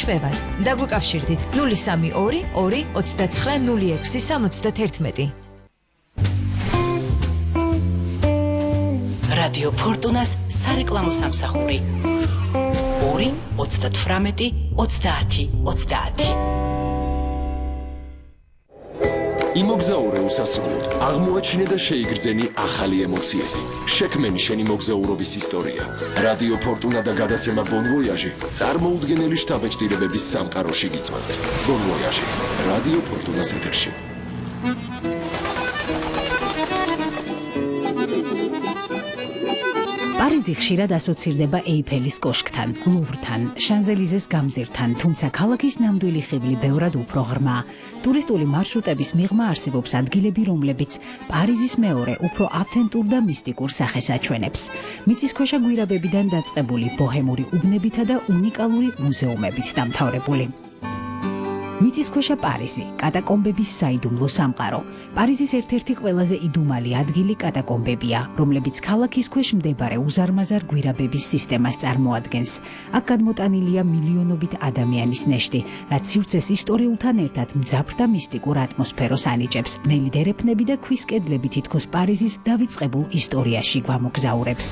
შვევად. დაგვიკავშირდით 032 2 29 06 71. რადიო ფორტუნას სარეკლამო სამსახური 2 38 30 30. იმოგზაურე უსასრულოდ, აღმოაჩინე და შეიგრძენი ახალი ემოციები. შექმენი შენი მოგზაურობის ისტორია. რადიო ფორტუნა და გადაცემა Bon Voyage წარმოუდგენელი შთაბეჭდილებების სამყაროში გიწვევთ. Bon Voyage, რადიო ფორტუნას ეთერში. პარიზი ხშირად ასოცირდება ეიფელის კოშკთან, ლუვრთან, შანზელიზეს გამზირთან, თუმცა ქალაქის ნამდვილი ხიბლი ბევრად უფრო ღრმა. ტურისტული მარშრუტების მიღმა არსებობს ადგილები, რომლებიც პარიზის მეორე, უფრო ავთენტურ და მისტიკურ სახეს აჩვენებს. მიწისქვეშა გვირაბებიდან დაწყებული ბოჰემური უბნებითა და უნიკალური მუზეუმებით დამთავრებული. მიწისქვეშა პარიზი, კატაკომბების საიდუმლო სამყარო. პარიზის ერთ-ერთი ყველაზე იდუმალი ადგილი კატაკომბებია, რომლებიც ქალაქის ქვეშ მდებარე უზარმაზარ გვირაბების სისტემას წარმოადგენს. აქ გადმოტანილია მილიონობით ადამიანის ნეშტი, რაც სივრცეს ისტორიულთან ერთად მძაფრ და მისტიკურ ატმოსფეროს ანიჭებს. ნელი დერეფნები და ქვის კედლები თითქოს პარიზის დავიწყებულ ისტორიაში გვამოგზაურებს.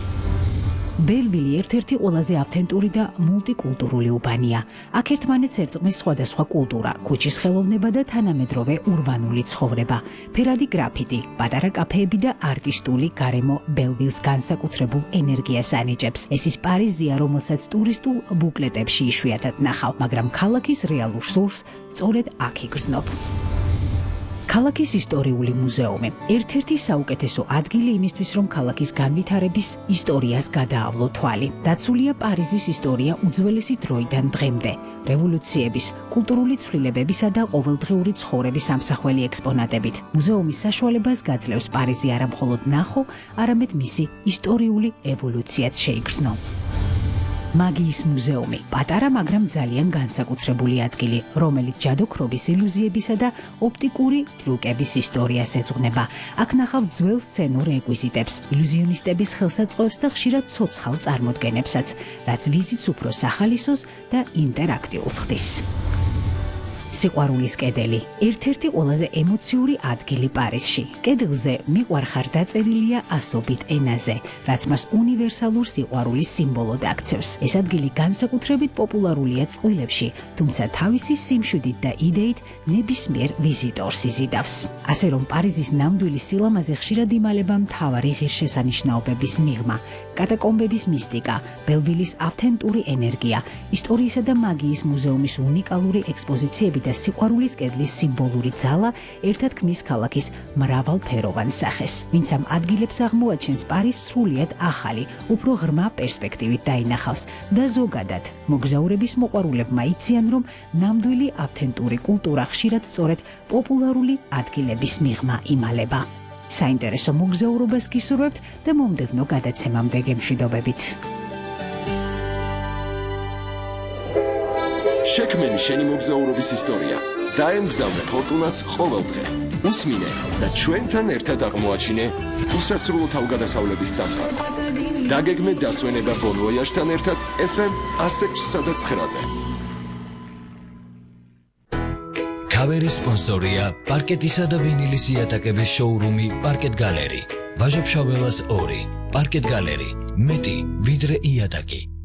ბელვილი ერთ-ერთი ყველაზე ავთენტური და მულტიკულტურული უბანია. აქ ერთმანეთს ერწყმის სხვადასხვა კულტურა, ქუჩის ხელოვნება და თანამედროვე ურბანული ცხოვრება. ფერადი გრაფიტი, პატარა კაფეები და არტისტული გარემო ბელვილს განსაკუთრებულ ენერგიას ანიჭებს. ეს ის პარიზია, რომელსაც ტურისტულ ბუკლეტებში იშვიათად ნახავ, მაგრამ ქალაქის რეალურ სურს სწორედ აქ იგრძნობ. ქალაქის ისტორიული მუზეუმი ერთ-ერთი საუკეთესო ადგილი იმისთვის, რომ ქალაქის განვითარების ისტორიას გადაავლო თვალი. დაცულია პარიზის ისტორია უძველესი დროიდან დღემდე. რევოლუციების, კულტურული ცვლილებებისა და ყოველდღიური ცხოვრების ამსახველი ექსპონატებით. მუზეუმის საშუალებას გაძლევს პარიზი არა მხოლოდ ნახო, არამედ მისი ისტორიული ევოლუციაც შეიგრძნო. მაგიის მუზეუმი, პატარა, მაგრამ ძალიან განსაკუთრებული ადგილი, რომელიც ჯადოქრობის, ილუზიებისა და ოპტიკური ტრიუკების ისტორიას ეძღვნება. აქ ნახავ ძველ სცენურ რეკვიზიტებს, ილუზიონისტების ხელსაწყოებს და ხშირად ცოცხალ წარმოდგენებსაც, რაც ვიზიტს უფრო სახალისოს და ინტერაქტიულს ხდის. სიყვარულის კედელი, ერთ-ერთი ყველაზე ემოციური ადგილი პარიზში. კედელზე მიყვარხარ დაწერილია ასობით ენაზე, რაც მას უნივერსალურ სიყვარულის სიმბოლოდ აქცევს. ეს ადგილი განსაკუთრებით პოპულარულია წყვილებში, თუმცა თავისი სიმშვიდით და იდეით ნებისმიერ ვიზიტორს იზიდავს. ასე რომ პარიზის ნამდვილი სილამაზე ხშირად იმალება მთავარი ღირსშესანიშნაობების მიღმა, კატაკომბების მისტიკა, ბელვილის ავთენტური ენერგია, ისტორიისა და მაგიის მუზეუმის უნიკალური ექსპოზიციები და სიყვარულის კედლის სიმბოლური ძალა ერთად ქმნის ქალაქის მრავალფეროვან სახეს. ვინც ამ ადგილებს აღმოაჩენს, პარიზს სრულიად ახალი, უფრო ღრმა პერსპექტივით დაინახავს და ზოგადად მოგზაურების მოყვარულებმა იციან, რომ ნამდვილი ავთენტური კულტურა ხშირად სწორედ პოპულარული ადგილების მიღმა იმალება. საინტერესო მოგზაურობას გისურვებთ და მომდევნო გადაცემამდე გემშვიდობებით. შექმენი შენი მოგზაურობის ისტორია. დაემგზავრე ფორტუნას ყოველდღე. უსმინე და ჩვენთან ერთად აღმოაჩინე უსასრულო თავგადასავლების სამყარო. დაგეგმე დასვენება Bon Voyage-თან ერთად FM 106.9-ზე. ქავერის სპონსორია პარკეტისა და ვინილის იატაკების შოურუმი პარკეტ გალერი. ვაჟა-ფშაველას 2. პარკეტ გალერი. მეტი ვიდრე იატაკი.